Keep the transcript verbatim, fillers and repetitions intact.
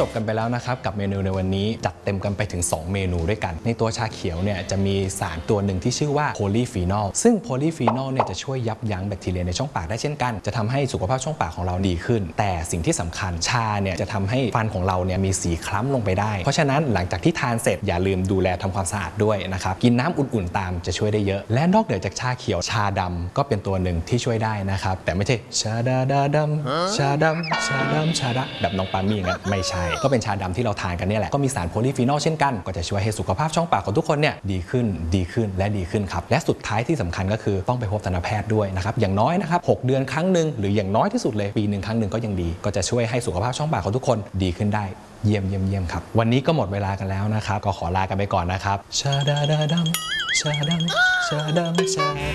จบกันไปแล้วนะครับกับเมนูในวันนี้จัดเต็มกันไปถึงสองเมนูด้วยกันในตัวชาเขียวเนี่ยจะมีสารตัวหนึ่งที่ชื่อว่าโพลีฟีนอลซึ่งโพลีฟีนอลเนี่ยจะช่วยยับยั้งแบคทีเรียในช่องปากได้เช่นกันจะทำให้สุขภาพช่องปากของเราดีขึ้นแต่สิ่งที่สำคัญชาเนี่ยจะทำให้ฟันของเราเนี่ยมีสีคล้ำลงไปได้เพราะฉะนั้นหลังจากที่ทานเสร็จอย่าลืมดูแลทำความสะอาดด้วยนะครับกินน้ำอุ่นๆตามจะช่วยได้เยอะและนอกเหนือจากชาเขียวชาดำก็เป็นตัวหนึ่งที่ช่วยได้นะครับแต่ไม่ใช่ชาดาดาดำชาดำชาดำชาดะแบบน้องปามี่งั้นไม่ใช่ก็เป็นชาดำที่เราทานกันเนี่ยแหละก็มีสารโพลีฟีนอลเช่นกันก็จะช่วยให้สุขภาพช่องปากของทุกคนเนี่ยดีขึ้นดีขึ้นและดีขึ้นครับและสุดท้ายที่สำคัญก็คือต้องไปพบทันตแพทย์ด้วยนะครับอย่างน้อยนะครับหกเดือนครั้งหนึ่งหรืออย่างน้อยที่สุดเลยปีหนึ่งครั้งหนึ่งก็ยังดีก็จะช่วยให้สุขภาพช่องปากของทุกคนดีขึ้นได้เยี่ยมเยี่ยมเยี่ยมครับวันนี้ก็หมดเวลากันแล้วนะครับก็ขอลากันไปก่อนนะครับชาดาดาดำชาดำชาดำชา